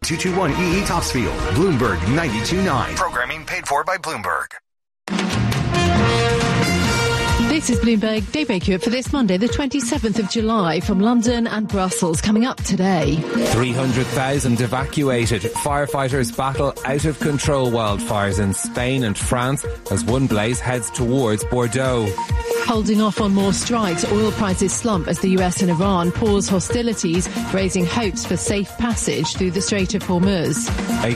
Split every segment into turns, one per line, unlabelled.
221EE Topsfield. Bloomberg 92.9. Programming paid for by Bloomberg.
This is Bloomberg Daybreak Europe for this Monday, the 27th of July, from London and Brussels. Coming up today.
300,000 evacuated. Firefighters battle out-of-control wildfires in Spain and France as one blaze heads towards Bordeaux.
Holding off on more strikes, oil prices slump as the US and Iran pause hostilities, raising hopes for safe passage through the Strait of Hormuz.
A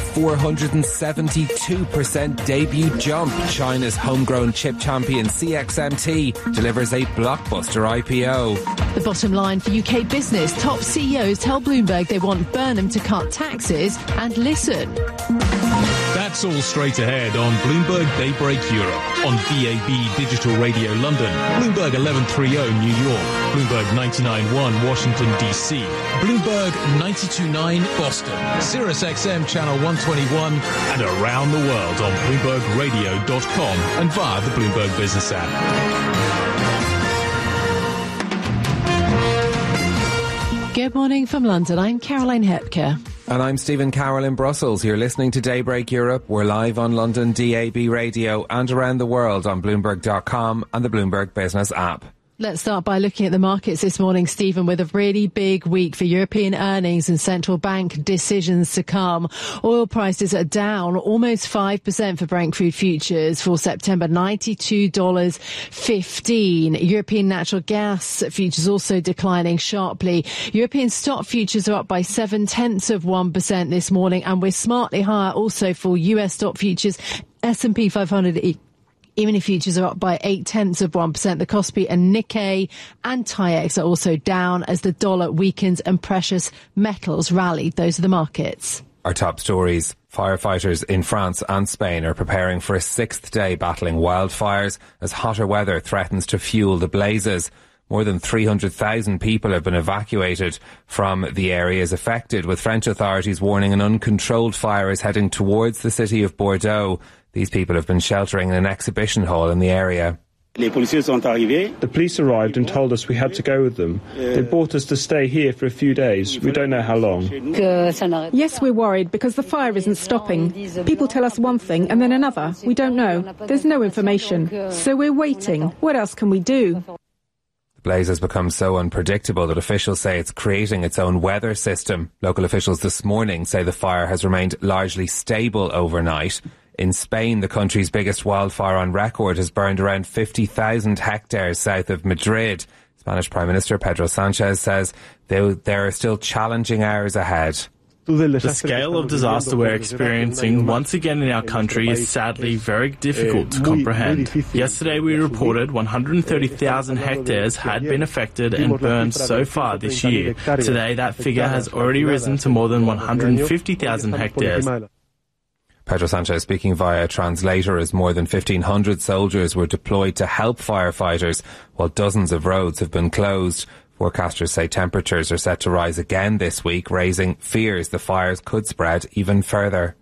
472% debut jump. China's homegrown chip champion CXMT delivers a blockbuster IPO.
The bottom line for UK business. Top CEOs tell Bloomberg they want Burnham to cut taxes and listen.
That's all straight ahead on Bloomberg Daybreak Europe, on DAB Digital Radio London, Bloomberg 1130 New York, Bloomberg 99.1 Washington DC, Bloomberg 92.9 Boston, Sirius XM Channel 121, and around the world on BloombergRadio.com and via the Bloomberg Business app.
Good morning from London. I'm Caroline Hepker.
And I'm Stephen Carroll in Brussels. You're listening to Daybreak Europe. We're live on London DAB Radio and around the world on Bloomberg.com and the Bloomberg Business app.
Let's start by looking at the markets this morning, Stephen, with a really big week for European earnings and central bank decisions to come. Oil prices are down almost 5% for Brent crude futures for September, $92.15. European natural gas futures also declining sharply. European stock futures are up by 0.7% this morning, and we're smartly higher also for US stock futures. S&P 500 even if futures are up by 0.8%, the Kospi and Nikkei and TAIEX are also down as the dollar weakens and precious metals rallied. Those are the markets.
Our top stories. Firefighters in France and Spain are preparing for a sixth day battling wildfires as hotter weather threatens to fuel the blazes. More than 300,000 people have been evacuated from the areas affected, with French authorities warning an uncontrolled fire is heading towards the city of Bordeaux. These people have been sheltering in an exhibition hall in the area.
The police arrived and told us we had to go with them. They brought us to stay here for a few days. We don't know how long.
Yes, we're worried because the fire isn't stopping. People tell us one thing and then another. We don't know. There's no information. So we're waiting. What else can we do?
The blaze has become so unpredictable that officials say it's creating its own weather system. Local officials this morning say the fire has remained largely stable overnight. In Spain, the country's biggest wildfire on record has burned around 50,000 hectares south of Madrid. Spanish Prime Minister Pedro Sánchez says there are still challenging hours ahead.
The scale of disaster we're experiencing once again in our country is sadly very difficult to comprehend. Yesterday we reported 130,000 hectares had been affected and burned so far this year. Today that figure has already risen to more than 150,000 hectares.
Pedro Sánchez speaking via a translator as more than 1,500 soldiers were deployed to help firefighters while dozens of roads have been closed. Forecasters say temperatures are set to rise again this week, raising fears the fires could spread even further.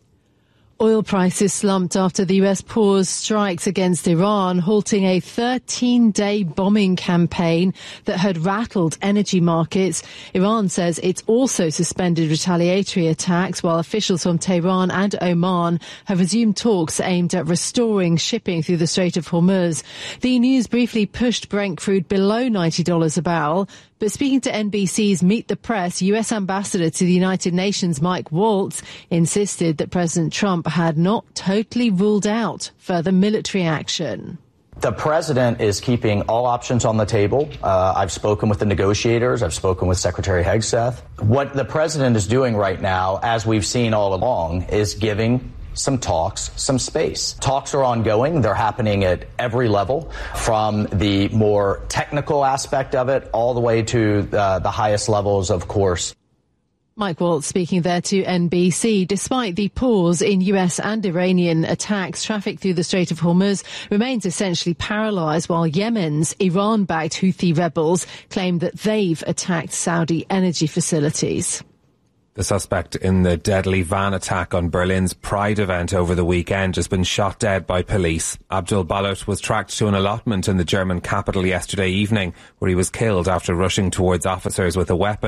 Oil prices slumped after the US paused strikes against Iran, halting a 13-day bombing campaign that had rattled energy markets. Iran says it's also suspended retaliatory attacks, while officials from Tehran and Oman have resumed talks aimed at restoring shipping through the Strait of Hormuz. The news briefly pushed Brent crude below $90 a barrel. But speaking to NBC's Meet the Press, US Ambassador to the United Nations Mike Waltz insisted that President Trump had not totally ruled out further military action.
The president is keeping all options on the table. I've spoken with the negotiators. I've spoken with Secretary Hegseth. What the president is doing right now, as we've seen all along, is giving some talks, some space. Talks are ongoing. They're happening at every level, from the more technical aspect of it all the way to the highest levels, of course.
Mike Waltz speaking there to NBC. Despite the pause in US and Iranian attacks, traffic through the Strait of Hormuz remains essentially paralysed, while Yemen's Iran-backed Houthi rebels claim that they've attacked Saudi energy facilities.
The suspect in the deadly van attack on Berlin's Pride event over the weekend has been shot dead by police. Abdul Balut was tracked to an allotment in the German capital yesterday evening, where he was killed after rushing towards officers with a weapon.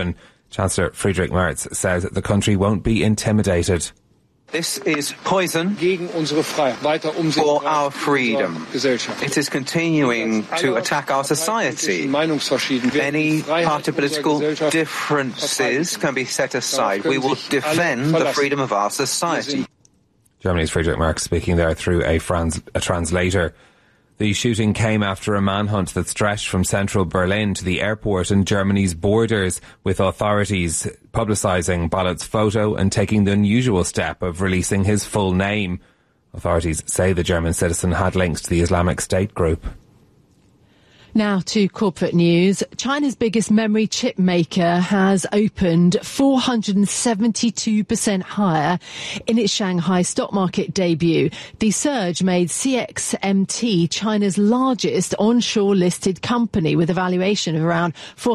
Chancellor Friedrich Merz says the country won't be intimidated.
This is poison for our freedom. It is continuing to attack our society. Any party political differences can be set aside. We will defend the freedom of our society.
Germany's Friedrich Merz speaking there through a translator. The shooting came after a manhunt that stretched from central Berlin to the airport and Germany's borders, with authorities publicising Balot's photo and taking the unusual step of releasing his full name. Authorities say the German citizen had links to the Islamic State group.
Now to corporate news. China's biggest memory chip maker has opened 472% higher in its Shanghai stock market debut. The surge made CXMT China's largest onshore listed company with a valuation of around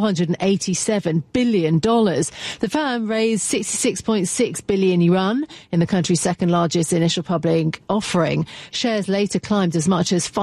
$487 billion. The firm raised 66.6 billion yuan in the country's second largest initial public offering. Shares later climbed as much as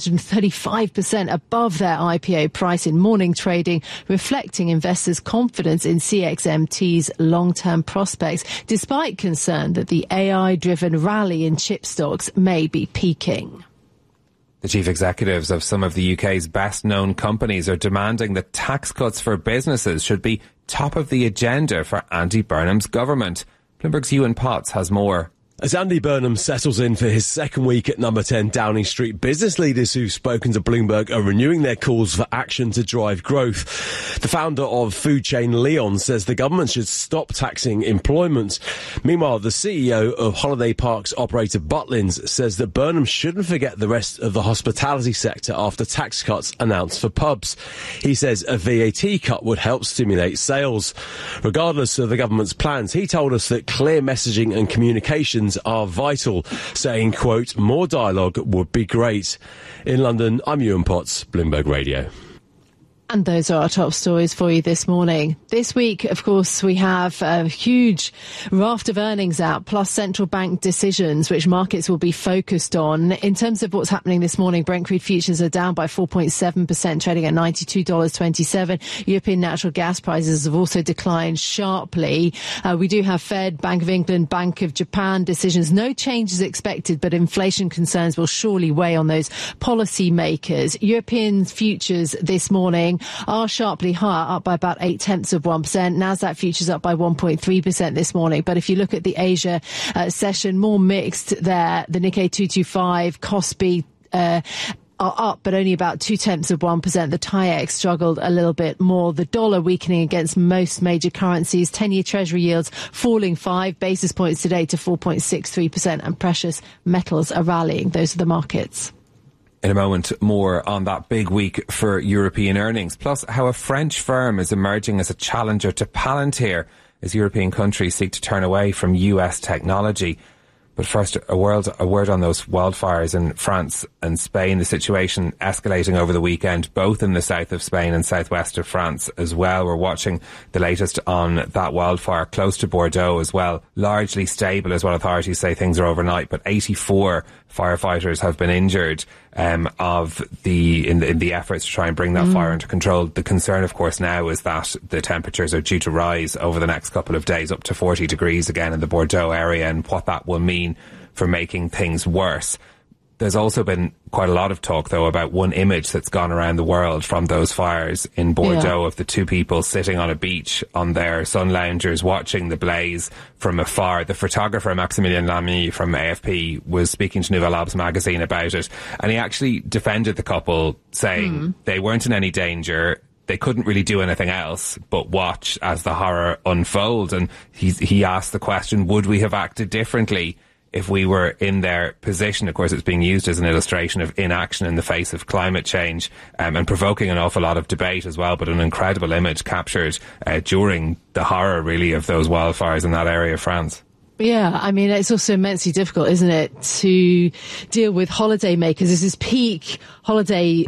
535% above their IPO price in morning trading, reflecting investors' confidence in CXMT's long-term prospects, despite concern that the AI-driven rally in chip stocks may be peaking.
The chief executives of some of the UK's best-known companies are demanding that tax cuts for businesses should be top of the agenda for Andy Burnham's government. Bloomberg's Ewan Potts has more.
As Andy Burnham settles in for his second week at number 10 Downing Street, business leaders who've spoken to Bloomberg are renewing their calls for action to drive growth. The founder of food chain Leon says the government should stop taxing employment. Meanwhile, the CEO of holiday parks operator Butlins says that Burnham shouldn't forget the rest of the hospitality sector after tax cuts announced for pubs. He says a VAT cut would help stimulate sales. Regardless of the government's plans, he told us that clear messaging and communications are vital, saying, quote, more dialogue would be great. In London, I'm Ewan Potts, Bloomberg Radio.
And those are our top stories for you this morning. This week, of course, we have a huge raft of earnings out, plus central bank decisions, which markets will be focused on. In terms of what's happening this morning, Brent crude futures are down by 4.7%, trading at $92.27. European natural gas prices have also declined sharply. We do have Fed, Bank of England, Bank of Japan decisions. No changes expected, but inflation concerns will surely weigh on those policy makers. European futures this morning are sharply higher, up by about 0.8%. Nasdaq futures up by 1.3% this morning. But if you look at the Asia session, more mixed there. The Nikkei 225, Kospi are up, but only about 0.2%. The TAIEX struggled a little bit more. The dollar weakening against most major currencies. 10-year Treasury yields falling 5 basis points today to 4.63%, and precious metals are rallying. Those are the markets.
In a moment, more on that big week for European earnings, plus how a French firm is emerging as a challenger to Palantir as European countries seek to turn away from US technology. But first, a word on those wildfires in France and Spain. The situation escalating over the weekend, both in the south of Spain and southwest of France as well. We're watching the latest on that wildfire close to Bordeaux as well. Largely stable is what authorities say. Things are overnight, but 84 firefighters have been injured in the efforts to try and bring that fire under control. The concern, of course, now is that the temperatures are due to rise over the next couple of days, up to 40 degrees again in the Bordeaux area, and what that will mean for making things worse. There's also been quite a lot of talk, though, about one image that's gone around the world from those fires in Bordeaux of the two people sitting on a beach on their sun loungers watching the blaze from afar. The photographer Maximilien Lamy from AFP was speaking to Nouvelle Obs magazine about it, and he actually defended the couple, saying they weren't in any danger. They couldn't really do anything else but watch as the horror unfold. And he asked the question, would we have acted differently if we were in their position? Of course, it's being used as an illustration of inaction in the face of climate change, and provoking an awful lot of debate as well, but an incredible image captured during the horror, really, of those wildfires in that area of France.
Yeah, I mean, it's also immensely difficult, isn't it, to deal with holiday makers. This is peak holiday,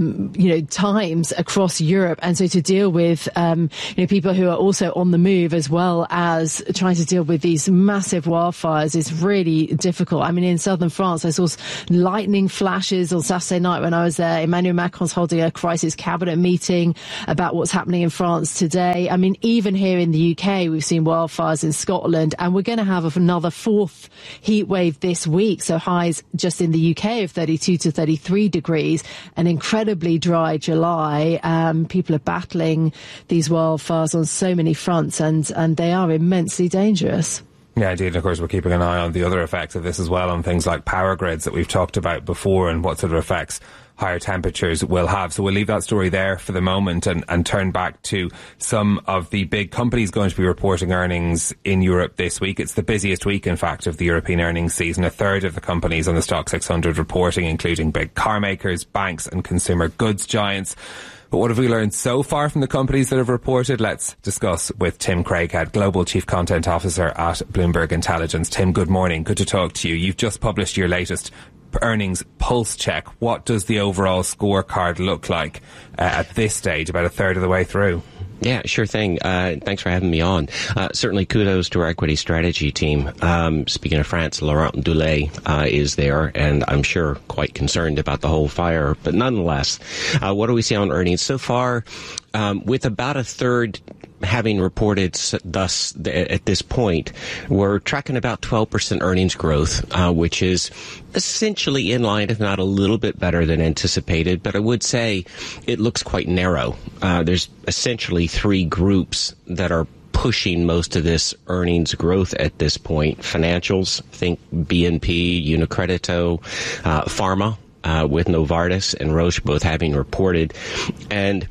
times across Europe. And so to deal with, people who are also on the move as well as trying to deal with these massive wildfires is really difficult. I mean, in southern France, I saw lightning flashes on Saturday night when I was there. Emmanuel Macron's holding a crisis cabinet meeting about what's happening in France today. I mean, even here in the UK, we've seen wildfires in Scotland, and we're going to have another fourth heat wave this week. So highs just in the UK of 32 to 33 degrees, an incredibly dry July. People are battling these wildfires on so many fronts, and they are immensely dangerous.
Yeah, indeed. And of course, we're keeping an eye on the other effects of this as well, on things like power grids that we've talked about before and what sort of effects higher temperatures will have. So we'll leave that story there for the moment and turn back to some of the big companies going to be reporting earnings in Europe this week. It's the busiest week, in fact, of the European earnings season. A third of the companies on the Stock 600 reporting, including big car makers, banks and consumer goods giants. But what have we learned so far from the companies that have reported? Let's discuss with Tim Craighead, Global Chief Content Officer at Bloomberg Intelligence. Tim, good morning. Good to talk to you. You've just published your latest earnings pulse check. What does the overall scorecard look like at this stage, about a third of the way through?
Yeah, sure thing. Thanks for having me on. Certainly kudos to our equity strategy team. Speaking of France, Laurent Dulay is there, and I'm sure quite concerned about the whole fire. But nonetheless, what do we see on earnings so far? With about a third having reported thus at this point, we're tracking about 12% earnings growth, which is essentially in line, if not a little bit better than anticipated. But I would say it looks quite narrow. There's essentially three groups that are pushing most of this earnings growth at this point. Financials, think BNP, Unicredito, pharma, with Novartis and Roche both having reported, and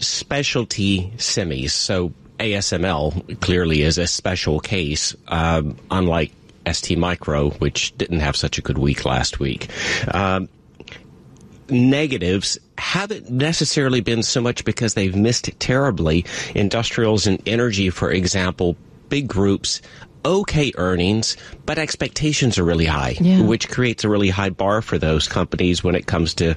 specialty semis. So ASML clearly is a special case, unlike ST Micro, which didn't have such a good week last week. Negatives haven't necessarily been so much because they've missed terribly. Industrials and energy, for example, big groups, okay earnings, but expectations are really high, which creates a really high bar for those companies when it comes to,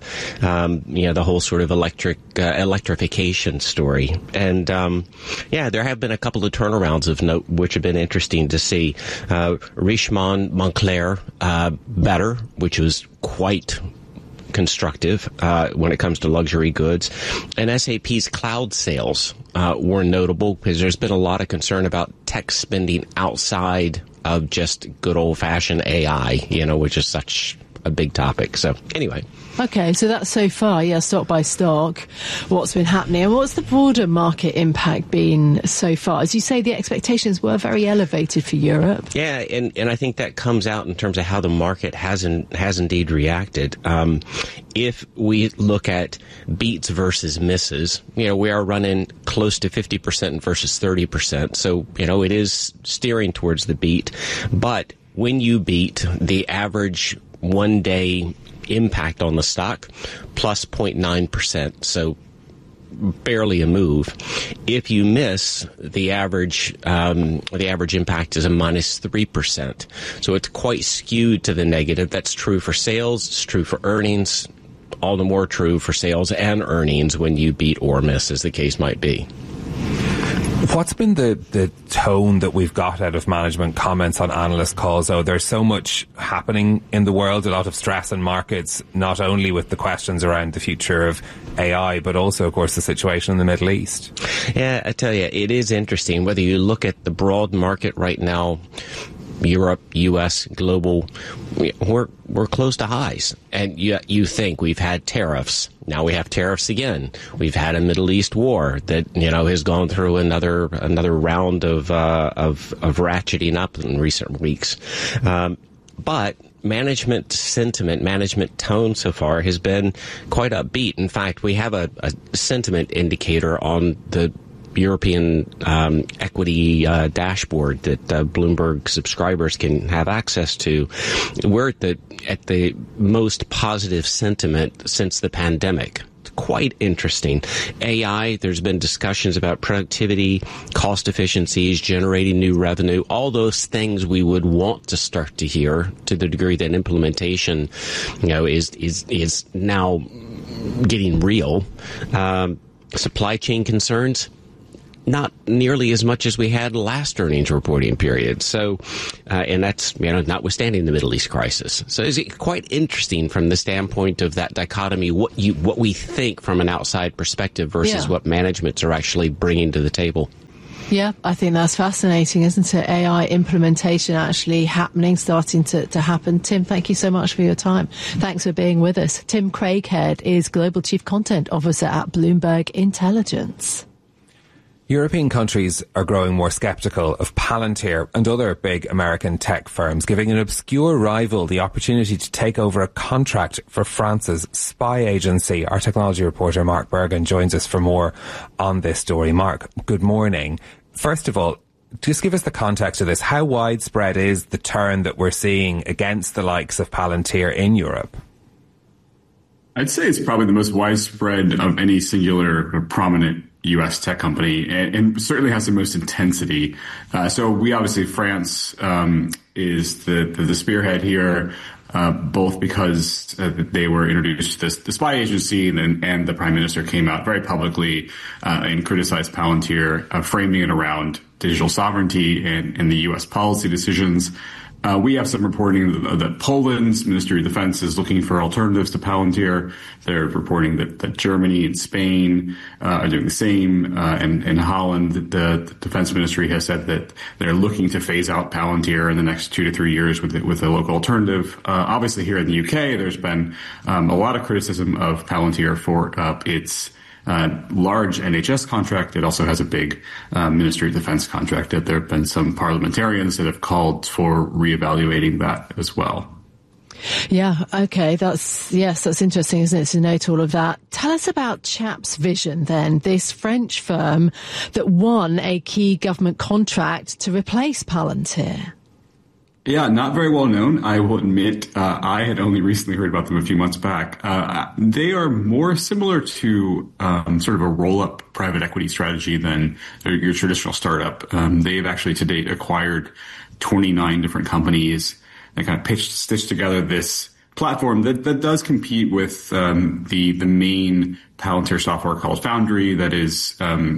the whole sort of electrification story. And, there have been a couple of turnarounds of note, which have been interesting to see. Richemont, Moncler, better, which was quite constructive when it comes to luxury goods. And SAP's cloud sales were notable because there's been a lot of concern about tech spending outside of just good old-fashioned AI, which is such a big topic. So anyway.
Okay, so that's so far, stock by stock, what's been happening. And what's the broader market impact been so far? As you say, the expectations were very elevated for Europe. Yeah,
and I think that comes out in terms of how the market has indeed reacted. If we look at beats versus misses, we are running close to 50% versus 30%. So, it is steering towards the beat. But when you beat, the average one-day impact on the stock plus 0.9%, so barely a move. If you miss, the average impact is a minus 3%. So it's quite skewed to the negative. That's true for sales. It's true for earnings. All the more true for sales and earnings when you beat or miss, as the case might be.
What's been the tone that we've got out of management comments on analyst calls, though? There's so much happening in the world, a lot of stress in markets, not only with the questions around the future of AI, but also, of course, the situation in the Middle East.
Yeah, I tell you, it is interesting. Whether you look at the broad market right now, Europe, U.S., global, we're close to highs. And you think we've had tariffs. Now we have tariffs again. We've had a Middle East war that, has gone through another round of ratcheting up in recent weeks. But management sentiment, management tone so far has been quite upbeat. In fact, we have a sentiment indicator on the European equity dashboard that Bloomberg subscribers can have access to. We're at the most positive sentiment since the pandemic. quite interesting. AI, there's been discussions about productivity, cost efficiencies, generating new revenue, all those things we would want to start to hear, to the degree that implementation, is now getting real. Supply chain concerns, not nearly as much as we had last earnings reporting period. So, and that's, notwithstanding the Middle East crisis. So is it quite interesting from the standpoint of that dichotomy, what we think from an outside perspective versus what managements are actually bringing to the table?
Yeah, I think that's fascinating, isn't it? AI implementation actually happening, starting to happen. Tim, thank you so much for your time. Thanks for being with us. Tim Craighead is Global Chief Content Officer at Bloomberg Intelligence.
European countries are growing more sceptical of Palantir and other big American tech firms, giving an obscure rival the opportunity to take over a contract for France's spy agency. Our technology reporter Mark Bergen joins us for more on this story. Mark, good morning. First of all, just give us the context of this. How widespread is the turn that we're seeing against the likes of Palantir in Europe?
I'd say it's probably the most widespread of any singular or prominent U.S. tech company, and certainly has the most intensity. So we obviously, France is the spearhead here, both because they were introduced to the spy agency, and the Prime Minister came out very publicly and criticized Palantir, framing it around digital sovereignty and the U.S. policy decisions. We have some reporting that Poland's Ministry of Defense is looking for alternatives to Palantir. They're reporting that Germany and Spain are doing the same. And in Holland, the Defense Ministry has said that they're looking to phase out Palantir in the next 2 to 3 years with a local alternative. Obviously, here in the UK, there's been a lot of criticism of Palantir for its large NHS contract. It also has a big Ministry of Defense contract. That there have been some parliamentarians that have called for reevaluating that as well.
Yeah, okay, that's interesting, isn't it, to note all of that. Tell us about Chaps Vision then, this French firm that won a key government contract to replace Palantir.
Yeah, not very well known, I will admit. I had only recently heard about them a few months back. They are more similar to sort of a roll-up private equity strategy than your traditional startup. They've actually to date acquired 29 different companies that kind of stitched together this platform that does compete with the main Palantir software called Foundry, that is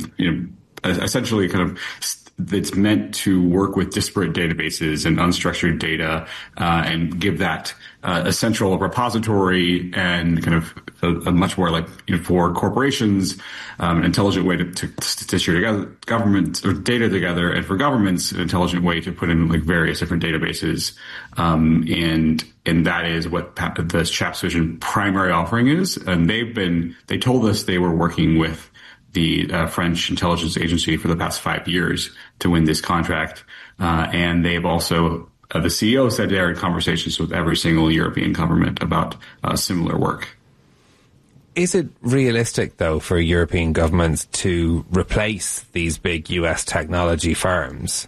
essentially kind of that's meant to work with disparate databases and unstructured data, and give that a central repository and kind of a much more like, for corporations, an intelligent way to stitch your government or data together, and for governments, an intelligent way to put in like various different databases. And that is what the Chaps Vision primary offering is. And they told us they were working with the French intelligence agency for the past 5 years to win this contract. And they've also, the CEO said they're in conversations with every single European government about similar work.
Is it realistic, though, for European governments to replace these big US technology firms?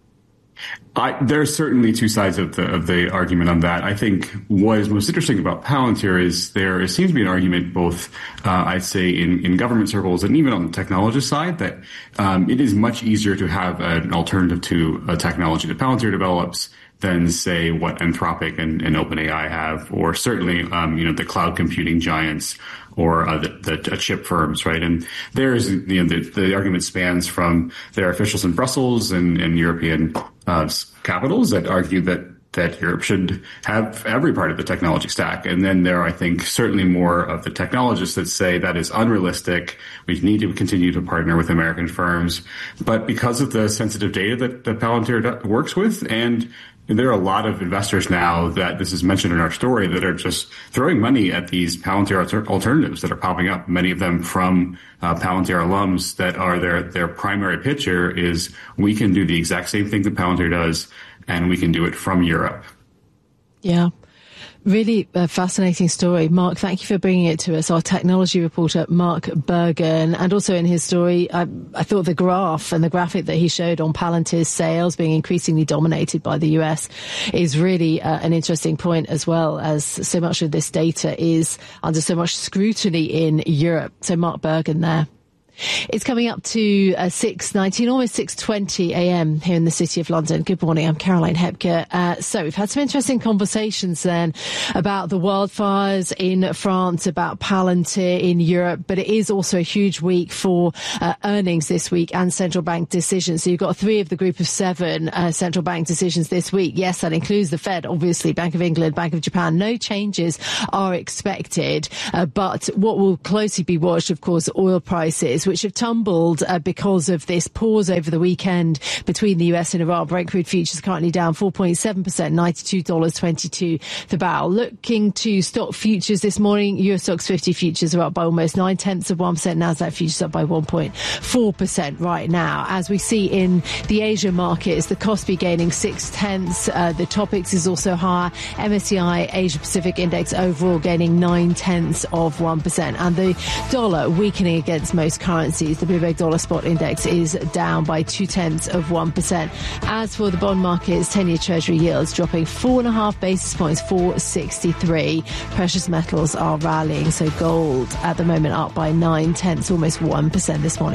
There's certainly two sides of the argument on that. I think what is most interesting about Palantir is there seems to be an argument both, I'd say, in government circles and even on the technologist side, that it is much easier to have an alternative to a technology that Palantir develops than, say, what Anthropic and OpenAI have, or certainly, the cloud computing giants or the chip firms, right? And there's, the argument spans from their officials in Brussels and European capitals that argue that Europe should have every part of the technology stack. And then there are, I think, certainly more of the technologists that say that is unrealistic. We need to continue to partner with American firms. But because of the sensitive data that Palantir works with, and there are a lot of investors now that this is mentioned in our story that are just throwing money at these Palantir alternatives that are popping up. Many of them from Palantir alums that are their primary pitch here is, we can do the exact same thing that Palantir does, and we can do it from Europe.
Yeah. Really fascinating story. Mark, thank you for bringing it to us. Our technology reporter, Mark Bergen. And also in his story, I thought the graph and the graphic that he showed on Palantir's sales being increasingly dominated by the US is really an interesting point, as well as so much of this data is under so much scrutiny in Europe. So Mark Bergen there. It's coming up to 6:19, almost 6:20 a.m. here in the City of London. Good morning, I'm Caroline Hepker. So we've had some interesting conversations then about the wildfires in France, about Palantir in Europe, but it is also a huge week for earnings this week and central bank decisions. So you've got 3 of the group of 7 central bank decisions this week. Yes, that includes the Fed, obviously, Bank of England, Bank of Japan. No changes are expected, but what will closely be watched, of course, oil prices, which have tumbled because of this pause over the weekend between the US and Iran. Brent crude futures currently down 4.7%, $92.22 the barrel. Looking to stock futures this morning, US Stocks 50 futures are up by almost 0.9%. NASDAQ futures up by 1.4% right now. As we see in the Asian markets, the Kospi gaining 0.6%. The Topix is also higher. MSCI Asia Pacific Index overall gaining 0.9%. And the dollar weakening against most currencies. The Bloomberg Dollar Spot Index is down by 0.2%. As for the bond markets, 10-year Treasury yields dropping 4.5 basis points, 4.63. Precious metals are rallying, so gold at the moment up by 0.9, almost 1% this morning,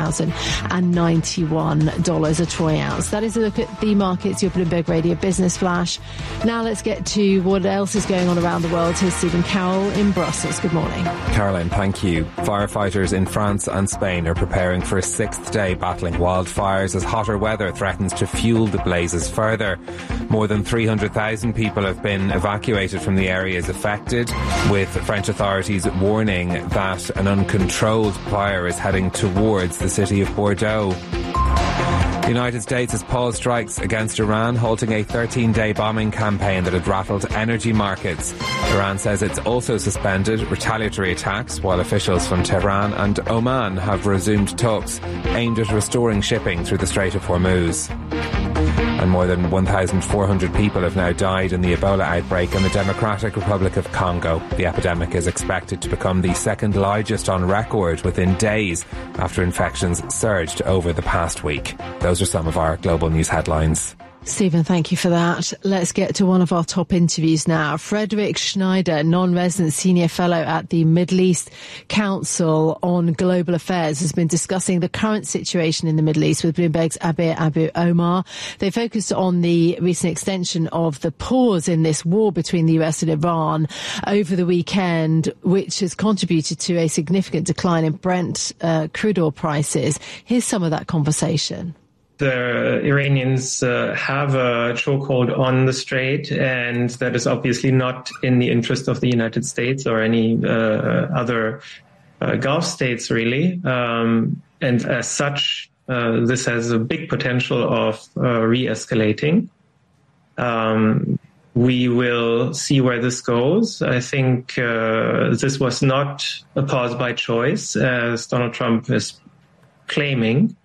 $4,091 a troy ounce. That is a look at the markets, your Bloomberg Radio Business Flash. Now let's get to what else is going on around the world. Here's Stephen Carroll in Brussels. Good morning.
Caroline, thank you. Firefighters in France and Spain are preparing for a 6th day battling wildfires as hotter weather threatens to fuel the blazes further. More than 300,000 people have been evacuated from the areas affected, with French authorities warning that an uncontrolled fire is heading towards the city of Bordeaux. The United States has paused strikes against Iran, halting a 13-day bombing campaign that had rattled energy markets. Iran says it's also suspended retaliatory attacks, while officials from Tehran and Oman have resumed talks aimed at restoring shipping through the Strait of Hormuz. And more than 1,400 people have now died in the Ebola outbreak in the Democratic Republic of Congo. The epidemic is expected to become the second largest on record within days after infections surged over the past week. Those are some of our global news headlines.
Stephen, thank you for that. Let's get to one of our top interviews now. Frederick Schneider, non-resident senior fellow at the Middle East Council on Global Affairs, has been discussing the current situation in the Middle East with Bloomberg's Abir Abu Omar. They focused on the recent extension of the pause in this war between the US and Iran over the weekend, which has contributed to a significant decline in Brent crude oil prices. Here's some of that conversation.
The Iranians have a chokehold on the strait, and that is obviously not in the interest of the United States or any other Gulf states, really. And as such, this has a big potential of re-escalating. We will see where this goes. I think this was not a pause by choice, as Donald Trump is claiming.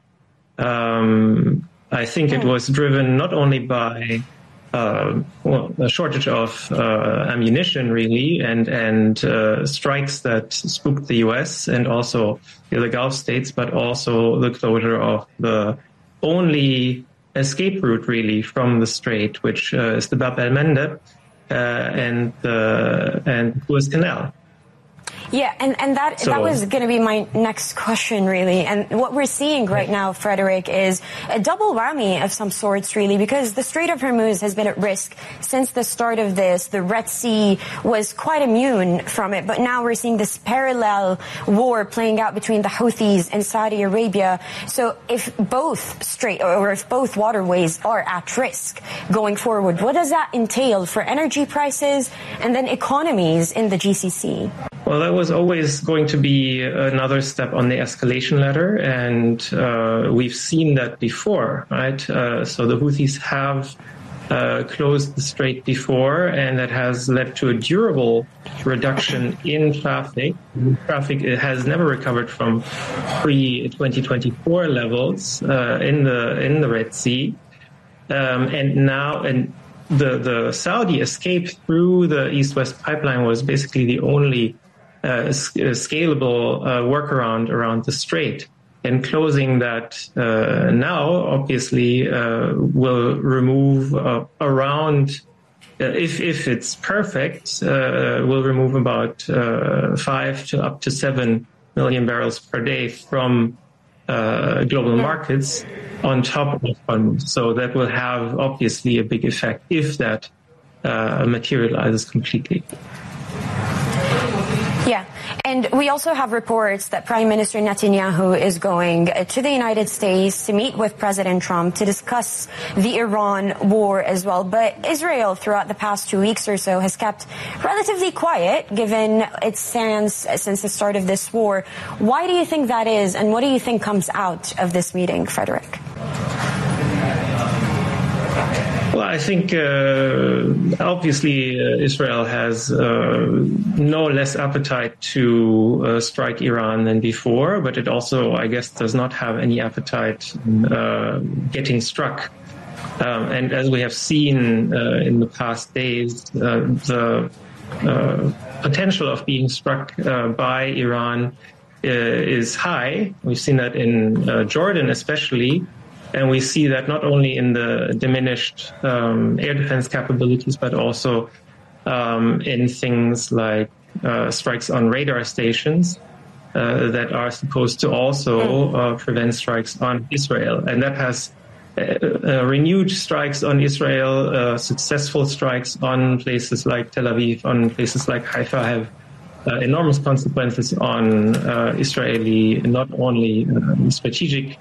I think it was driven not only by a shortage of ammunition, really, and strikes that spooked the U.S. and also the other Gulf states, but also the closure of the only escape route, really, from the strait, which is the Bab el-Mandeb and Suez Canal.
Yeah, and that was going to be my next question, really. And what we're seeing right now, Frederick, is a double whammy of some sorts, really, because the Strait of Hormuz has been at risk since the start of this. The Red Sea was quite immune from it, but now we're seeing this parallel war playing out between the Houthis and Saudi Arabia. So if both if both waterways are at risk going forward, what does that entail for energy prices and then economies in the GCC?
Well, that was always going to be another step on the escalation ladder, and we've seen that before, right? So the Houthis have closed the strait before, and that has led to a durable reduction in traffic. Traffic has never recovered from pre-2024 levels in the Red Sea, and the Saudi escape through the East-West pipeline was basically the only scalable workaround around the strait. And closing that now, obviously, will remove around, if it's perfect, will remove about 5 to up to 7 million barrels per day from global markets on top of Hormuz. So that will have, obviously, a big effect if that materializes completely.
Yeah. And we also have reports that Prime Minister Netanyahu is going to the United States to meet with President Trump to discuss the Iran war as well. But Israel, throughout the past 2 weeks or so, has kept relatively quiet, given its stance since the start of this war. Why do you think that is, and what do you think comes out of this meeting, Frederick?
Well, I think obviously Israel has no less appetite to strike Iran than before, but it also, I guess, does not have any appetite in getting struck. And as we have seen in the past days, the potential of being struck by Iran is high. We've seen that in Jordan especially. And we see that not only in the diminished air defense capabilities, but also in things like strikes on radar stations that are supposed to also prevent strikes on Israel. And that has renewed strikes on Israel, successful strikes on places like Tel Aviv, on places like Haifa have enormous consequences on Israeli, not only strategic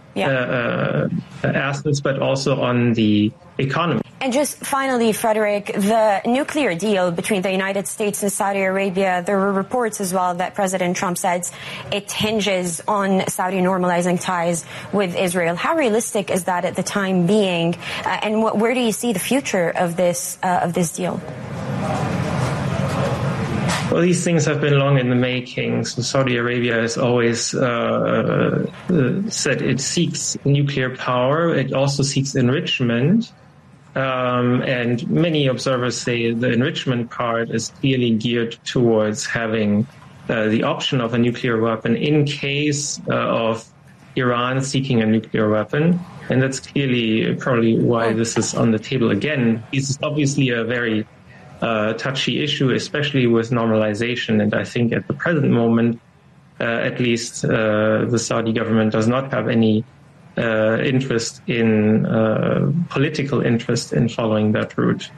assets, but also on the economy.
And just finally, Frederick, the nuclear deal between the United States and Saudi Arabia, there were reports as well that President Trump says it hinges on Saudi normalizing ties with Israel. How realistic is that at the time being? And where do you see the future of this deal?
Well, these things have been long in the making. So Saudi Arabia has always said it seeks nuclear power. It also seeks enrichment. And many observers say the enrichment part is clearly geared towards having the option of a nuclear weapon in case of Iran seeking a nuclear weapon. And that's clearly probably why this is on the table again. This is obviously a very touchy issue, especially with normalization. And I think at the present moment, at least the Saudi government does not have any interest in political interest in following that route.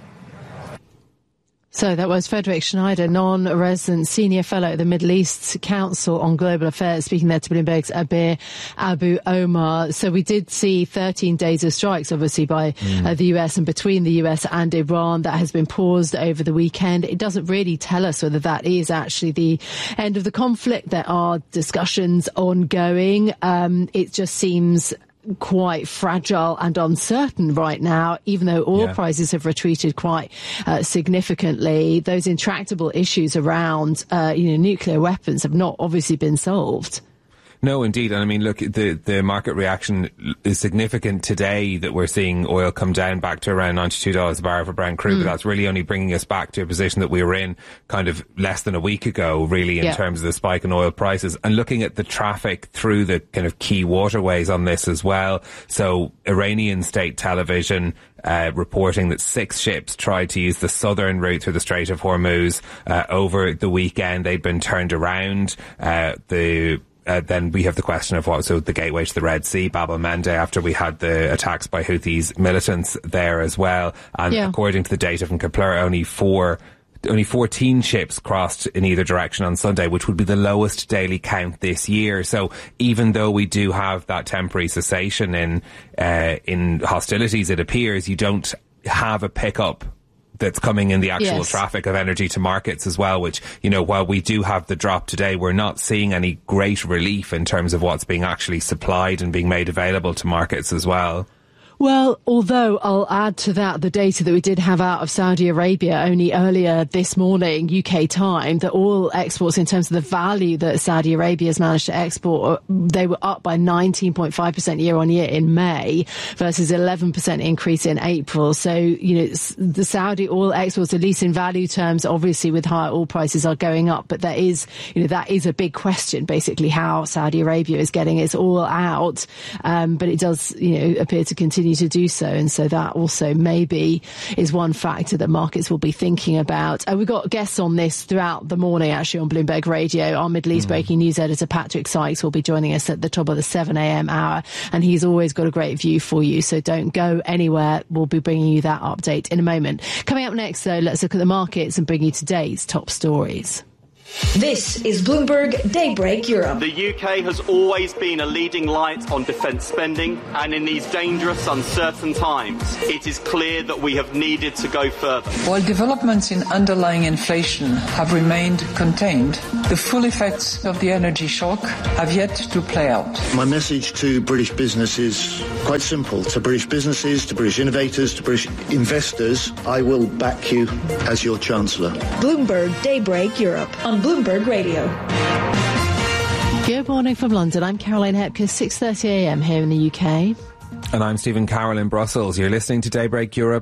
So that was Frederick Schneider, non-resident senior fellow at the Middle East Council on Global Affairs, speaking there to Bloomberg's Abir Abu Omar. So we did see 13 days of strikes, obviously, by the US and between the US and Iran. That has been paused over the weekend. It doesn't really tell us whether that is actually the end of the conflict. There are discussions ongoing. It just seems quite fragile and uncertain right now, even though oil prices have retreated quite significantly. Those intractable issues around nuclear weapons have not obviously been solved.
No, indeed. And I mean, look, the market reaction is significant today that we're seeing oil come down back to around $92 a barrel for Brent crude. But that's really only bringing us back to a position that we were in kind of less than a week ago, really, in terms of the spike in oil prices. And looking at the traffic through the kind of key waterways on this as well. So Iranian state television reporting that 6 ships tried to use the southern route through the Strait of Hormuz over the weekend. They'd been turned around. Then we have the question of the gateway to the Red Sea, Bab el-Mandeb, after we had the attacks by Houthis militants there as well. And according to the data from Kepler, only 14 ships crossed in either direction on Sunday, which would be the lowest daily count this year. So even though we do have that temporary cessation in hostilities, it appears you don't have a pickup that's coming in the actual traffic of energy to markets as well, which, while we do have the drop today, we're not seeing any great relief in terms of what's being actually supplied and being made available to markets as well.
Well, although I'll add to that the data that we did have out of Saudi Arabia only earlier this morning, UK time, that oil exports in terms of the value that Saudi Arabia has managed to export, they were up by 19.5% year on year in May versus 11% increase in April. So, the Saudi oil exports, at least in value terms, obviously with higher oil prices are going up. But that is a big question, basically, how Saudi Arabia is getting its oil out. But it does, appear to continue to do so, and so that also maybe is one factor that markets will be thinking about. We've got guests on this throughout the morning, actually, on Bloomberg Radio. Our Middle East breaking news editor Patrick Sykes will be joining us at the top of the 7 a.m. hour, and he's always got a great view for you, so don't go anywhere. We'll be bringing you that update in a moment. Coming up next, though, let's look at the markets and bring you today's top stories.
This is Bloomberg Daybreak Europe.
The UK has always been a leading light on defence spending, and in these dangerous, uncertain times, it is clear that we have needed to go further.
While developments in underlying inflation have remained contained, the full effects of the energy shock have yet to play out.
My message to British business is quite simple. To British businesses, to British innovators, to British investors, I will back you as your Chancellor.
Bloomberg Daybreak Europe on Bloomberg Radio.
Good morning from London. I'm Caroline Hepker, 6:30 a.m. here in the UK.
And I'm Stephen Carroll in Brussels. You're listening to Daybreak Europe.